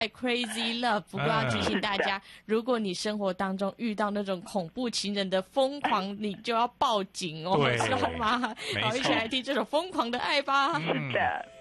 Crazy Love， 不过要提醒大家，如果你生活当中遇到那种恐怖情人的疯狂，你就要报警哦，知道吗？好，一起来听这首《疯狂的爱》吧。 是的。